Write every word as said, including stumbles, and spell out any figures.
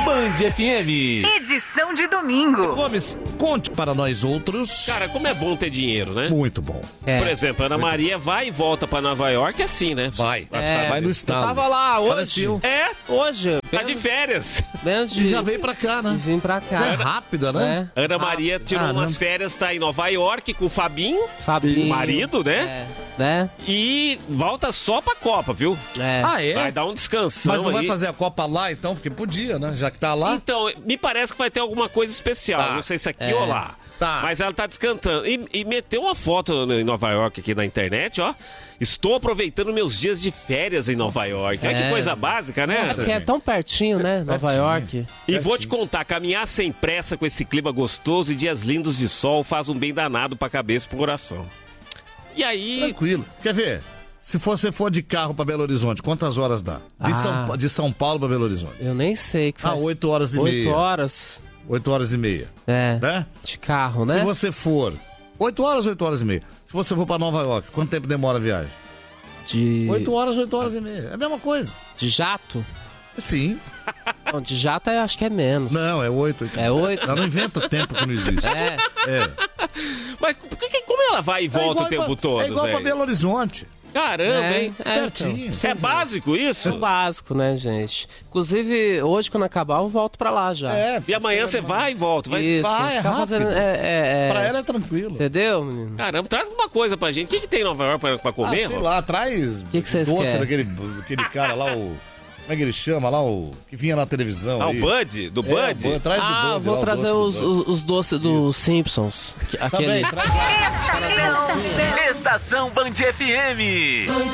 Band F M. Edição de domingo. Gomes, conte para nós outros. Cara, como é bom ter dinheiro, né? Muito bom. É. Por exemplo, a Ana Maria vai e volta pra Nova York assim, né? Vai. É. Vai no Eu estado. tava lá hoje. Pareceu. É, Hoje. tá de férias. Menos E de... já veio pra cá, né? Vim pra cá. É rápida, né? É. Ana Maria tirou caramba. umas férias, tá em Nova York com o Fabinho, Fabinho. o marido, né? É. Né? E volta só pra Copa, viu? É. Ah, é? Vai dar um descansão Mas não vai aí. fazer a Copa lá, então? Porque podia, né? Já que tá lá. Então, me parece que vai ter alguma coisa especial. Tá. Não sei se aqui É. ou lá. Tá. Mas ela tá descantando. E, e meteu uma foto em Nova York aqui na internet, ó. Estou aproveitando meus dias de férias em Nova York. Olha que É. coisa básica, né? É porque é tão pertinho, né? Nova Pertinho. York. E vou te contar, caminhar sem pressa com esse clima gostoso e dias lindos de sol faz um bem danado pra cabeça e pro coração. E aí... Tranquilo. Quer ver? Se você for de carro pra Belo Horizonte, quantas horas dá? De, Ah. São, Pa- de São Paulo pra Belo Horizonte. Eu nem sei que Ah, faz. oito horas e Oito meia. horas. Oito horas e meia. É. Né? De carro, né? Se você for... Oito horas, oito horas e meia. Se você for pra Nova York, quanto tempo demora a viagem? De... Oito horas, oito horas e meia. É a mesma coisa. De jato? Sim. Não, de jato eu acho que é menos. Não, é oito. oito. É oito? Ela não inventa tempo que não existe. É. É. Mas por que- como ela vai e volta É o tempo pra, todo, É igual pra velho? Belo Horizonte. Caramba, É, hein? é, Pertinho. É básico isso? É básico, né, gente? Inclusive, hoje, quando acabar, eu volto pra lá já. É. E amanhã você vai e volta. Vai... Isso. vai, é ficar rápido. fazendo- é, é, é. Pra ela é tranquilo. Entendeu, menino? Caramba, traz alguma coisa pra gente. O que, que tem em Nova York pra, pra Ah, comer? sei Rô? lá, traz Que que vocês doce querem? daquele aquele cara lá, o... Como é que ele chama lá, o... Que vinha na televisão Ah, o aí. Bud? Do É, Bud? o Bud, traz do Ah, Bud vou lá, o trazer doce os, do Bud. os, os doces dos Simpsons. Que- Aquele... Também, traz lá. Estação. Estação Band F M.